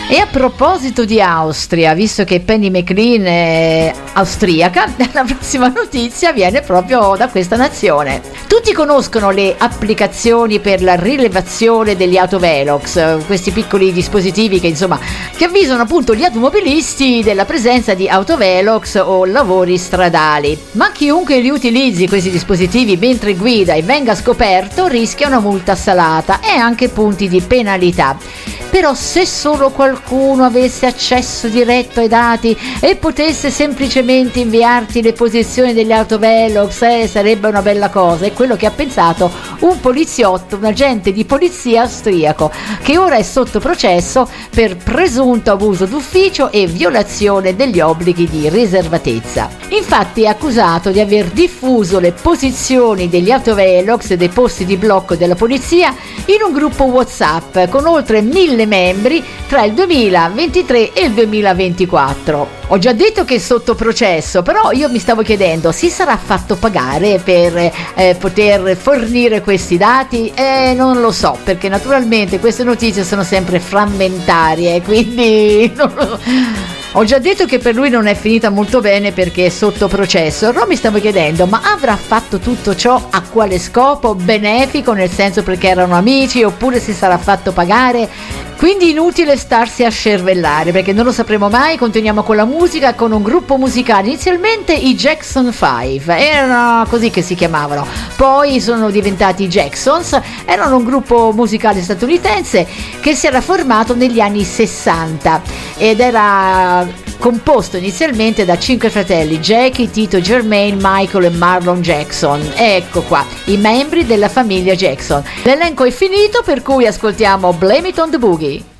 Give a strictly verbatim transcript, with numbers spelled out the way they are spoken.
E a proposito di Austria, visto che Penny McLean è austriaca, la prossima notizia viene proprio da questa nazione. Tutti conoscono le applicazioni per la rilevazione degli autovelox, questi piccoli dispositivi che insomma che avvisano appunto gli automobilisti della presenza di autovelox o lavori stradali. Ma chiunque li utilizzi questi dispositivi mentre guida e venga scoperto rischia una multa salata e anche punti di penalità. Però se solo qualcuno avesse accesso diretto ai dati e potesse semplicemente inviarti le posizioni degli autovelox, eh, sarebbe una bella cosa. È quello che ha pensato un poliziotto, un agente di polizia austriaco, che ora è sotto processo per presunto abuso d'ufficio e violazione degli obblighi di riservatezza. Infatti è accusato di aver diffuso le posizioni degli autovelox e dei posti di blocco della polizia in un gruppo WhatsApp con oltre mille membri tra il duemilaventitré e il duemilaventiquattro. Ho già detto che è sotto processo, però io mi stavo chiedendo, si sarà fatto pagare per eh, poter fornire questi dati? Eh, non lo so, perché naturalmente queste notizie sono sempre frammentarie, quindi non lo... Ho già detto che per lui non è finita molto bene perché è sotto processo, però mi stavo chiedendo, ma avrà fatto tutto ciò a quale scopo? Benefico, nel senso perché erano amici, oppure si sarà fatto pagare? Quindi inutile starsi a scervellare, perché non lo sapremo mai. Continuiamo con la musica, con un gruppo musicale, inizialmente i Jackson Five, erano così che si chiamavano, poi sono diventati i Jacksons, erano un gruppo musicale statunitense che si era formato negli anni sessanta ed era composto inizialmente da cinque fratelli, Jackie, Tito, Jermaine, Michael e Marlon Jackson. Ecco qua, i membri della famiglia Jackson. L'elenco è finito, per cui ascoltiamo Blame It on the Boogie.